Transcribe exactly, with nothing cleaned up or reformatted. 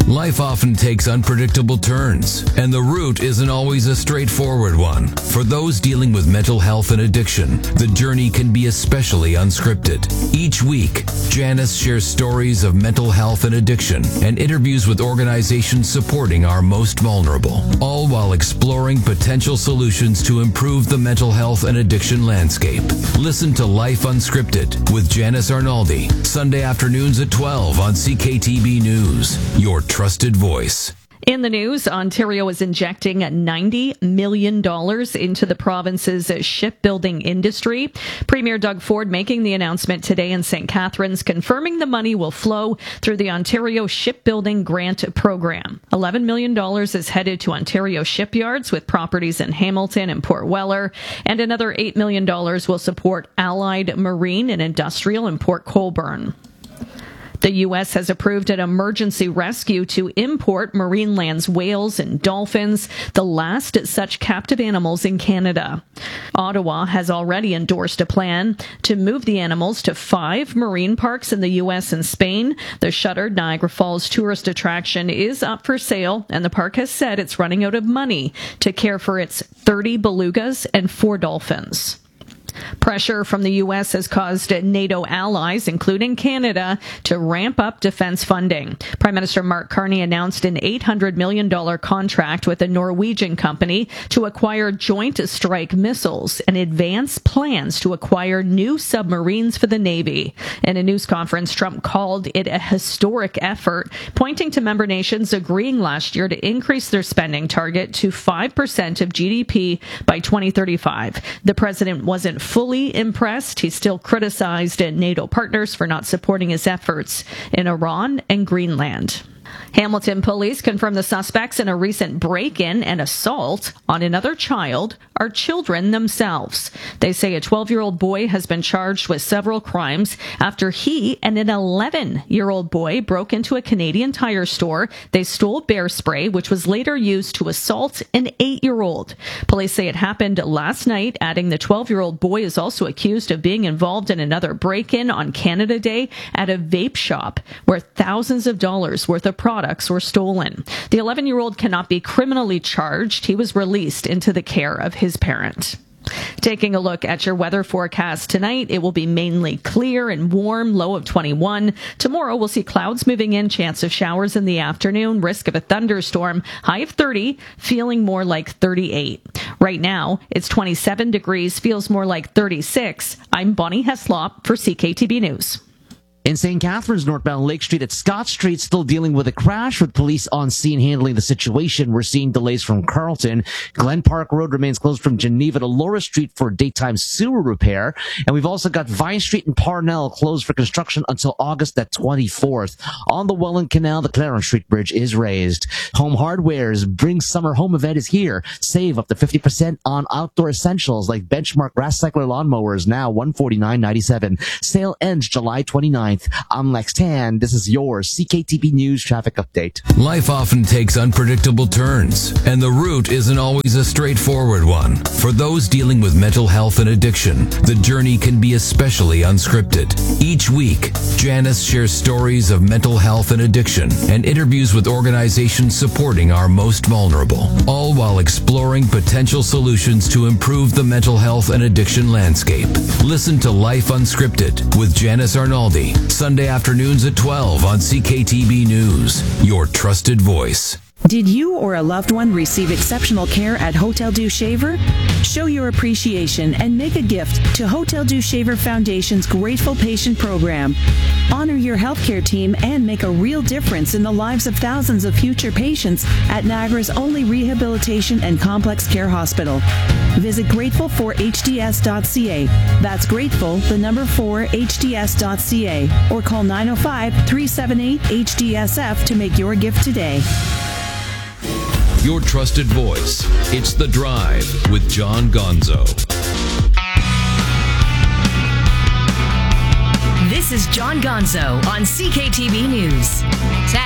Life often takes unpredictable turns, and the route isn't always a straightforward one. For those dealing with mental health and addiction, the journey can be especially unscripted. Each week, Janice shares stories of mental health and addiction and interviews with organizations supporting our most vulnerable, all while exploring potential solutions to improve the mental health and addiction landscape. Listen to Life Unscripted with Janice Arnaldi, Sunday afternoons at twelve on C K T B News, your trusted voice. In the news, Ontario is injecting ninety million dollars into the province's shipbuilding industry. Premier Doug Ford making the announcement today in Saint Catharines, confirming the money will flow through the Ontario Shipbuilding Grant Program. eleven million dollars is headed to Ontario shipyards with properties in Hamilton and Port Weller, and another eight million dollars will support Allied Marine and Industrial in Port Colborne. The U S has approved an emergency rescue to import Marineland's whales and dolphins, the last such captive animals in Canada. Ottawa has already endorsed a plan to move the animals to five marine parks in the U S and Spain. The shuttered Niagara Falls tourist attraction is up for sale, and the park has said it's running out of money to care for its thirty belugas and four dolphins. Pressure from the U S has caused NATO allies, including Canada, to ramp up defense funding. Prime Minister Mark Carney announced an eight hundred million dollars contract with a Norwegian company to acquire Joint Strike missiles and advance plans to acquire new submarines for the Navy. In a news conference, Trump called it a historic effort, pointing to member nations agreeing last year to increase their spending target to five percent of G D P by twenty thirty-five. The president wasn't fully impressed. He still criticized NATO partners for not supporting his efforts in Iran and Greenland. Hamilton police confirm the suspects in a recent break-in and assault on another child are children themselves. They say a twelve-year-old boy has been charged with several crimes after he and an eleven-year-old boy broke into a Canadian Tire store. They stole bear spray, which was later used to assault an eight-year-old. Police say it happened last night, adding the twelve-year-old boy is also accused of being involved in another break-in on Canada Day at a vape shop where thousands of dollars worth of products were stolen. The eleven-year-old cannot be criminally charged. He was released into the care of his parent. Taking a look at your weather forecast tonight, it will be mainly clear and warm, low of twenty-one. Tomorrow, we'll see clouds moving in, chance of showers in the afternoon, risk of a thunderstorm, high of thirty, feeling more like thirty-eight. Right now, it's twenty-seven degrees, feels more like thirty-six. I'm Bonnie Heslop for C K T B News. In Saint Catharines, northbound Lake Street at Scott Street, still dealing with a crash with police on scene handling the situation. We're seeing delays from Carlton. Glen Park Road remains closed from Geneva to Laura Street for daytime sewer repair. And we've also got Vine Street and Parnell closed for construction until August the twenty-fourth. On the Welland Canal, the Clarence Street Bridge is raised. Home Hardware's Bring Summer Home event is here. Save up to fifty percent on outdoor essentials like Benchmark Grass Cycler lawnmowers, now one hundred forty-nine dollars and ninety-seven cents. Sale ends July twenty-ninth. I'm Lex Tan. This is your C K T B News traffic update. Life often takes unpredictable turns, and the route isn't always a straightforward one. For those dealing with mental health and addiction, the journey can be especially unscripted. Each week, Janice shares stories of mental health and addiction and interviews with organizations supporting our most vulnerable, all while exploring potential solutions to improve the mental health and addiction landscape. Listen to Life Unscripted with Janice Arnaldi, Sunday afternoons at twelve on C K T B News, your trusted voice. Did you or a loved one receive exceptional care at Hotel Dieu Shaver? Show your appreciation and make a gift to Hotel Dieu Shaver Foundation's Grateful Patient Program. Honor your healthcare team and make a real difference in the lives of thousands of future patients at Niagara's only rehabilitation and complex care hospital. Visit grateful for h d s dot c a. That's grateful, the number four, h d s dot c a. Or call nine oh five, three seven eight, H D S F to make your gift today. Your trusted voice. It's The Drive with John Gonzo. This is John Gonzo on C K T B News.